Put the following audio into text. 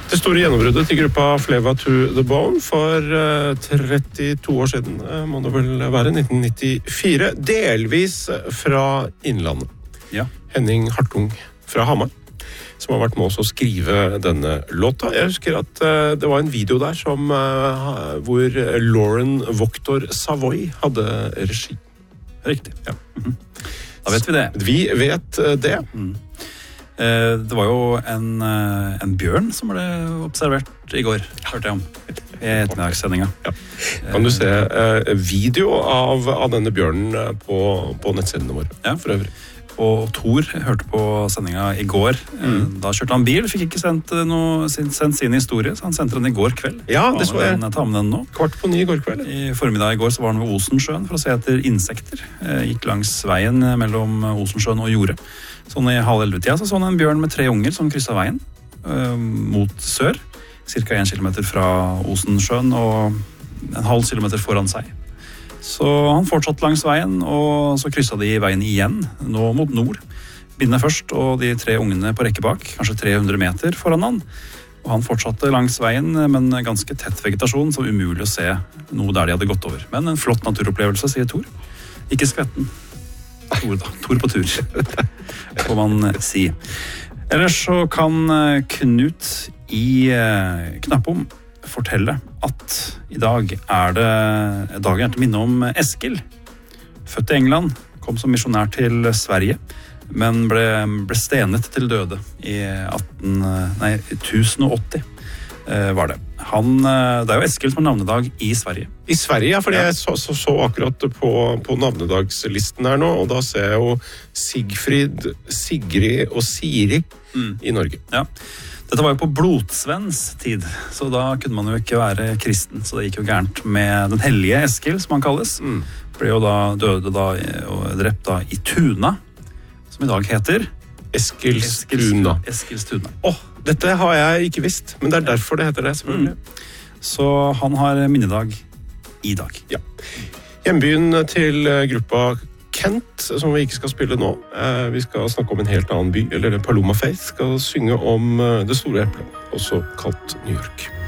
Det store gjennombruddet til gruppa Flava to the Bone for 32 år siden, må det vel være, 1994, delvis fra Innlandet. Ja. Henning Hartung fra Hamar, som har vært med oss å skrive denne låta. Jeg husker at det var en video der hvor Lauren Voktor Savoy hadde regi. Riktig, ja. Da vet vi det. Vi vet det. Det var jo en bjørn som ble observert i går, hørte jeg om, i ettermiddagssendinga. Ja. Kan du se video av denne bjørnen på nettsidene våre, ja. For øvrig. Og Thor hørte på sendinga i går. Da kjørte han bil, fikk ikke sendt sin historie, så han sendte den i går kveld. Ja, det så jeg. Ta med den nå. 8:45 i går kveld. I formiddag i går så var han ved Osensjøen for å se etter insekter. Gikk langs veien mellom Osensjøen og Jordet. Sånn i 10:30-tida så han en bjørn med 3 unger som krysset veien mot sør. Cirka 1 kilometer fra Osensjøen og 0,5 kilometer foran seg. Så han fortsatte langs veien, og så krysset de veien igjen, nå mot nord. Bindet først, og de 3 ungene på rekke bak, kanskje 300 meter foran han. Og han fortsatte langs veien, men ganske tett vegetasjon, så umulig å se noe der de hadde gått over. Men en flott naturopplevelse, sier Thor. Ikke skvetten. Thor på tur, får man si. Ellers så kan Knut i Knappom fortelle at i dag det dagen til minne om Eskil. Født i England, kom som misjonær til Sverige, men ble stenet til døde i 1080 var det. Det er jo Eskil som har navnedag i Sverige. I Sverige, ja, fordi jeg så akkurat på navnedagslisten her nå, og da ser jeg jo Sigfrid, Sigrid og Siri i Norge. Ja. Dette var jo på Blodsvens tid, så da kunne man jo ikke være kristen, så det gikk jo gærent med den hellige Eskil, som han kalles. Ble jo døde og drept i Tuna, som i dag heter Eskilstuna. Eskilstuna. Dette har jeg ikke visst, men det er derfor det heter det, selvfølgelig. Så han har minnedag i dag. Ja. Hjembyen til gruppa Kent, som vi ikke skal spille nå. Vi skal snakke om en helt annen by, eller Paloma Faith skal synge om det store eplet, også kalt New York.